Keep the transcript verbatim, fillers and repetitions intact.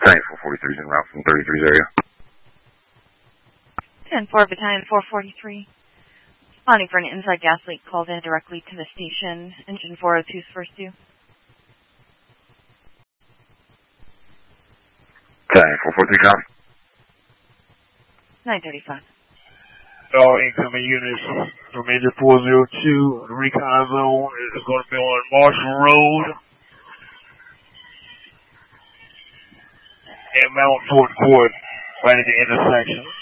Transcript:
Battalion four forty-three is en route from thirty-three's area. ten four, Battalion four forty-three. Responding for an inside gas leak called in directly to the station. Engine four oh two's first due. Battalion four forty-three, copy. nine thirty-five. All incoming units from engine four oh two, the recon zone is going to be on Marshall Road and Mount Fort Court, right at the intersection.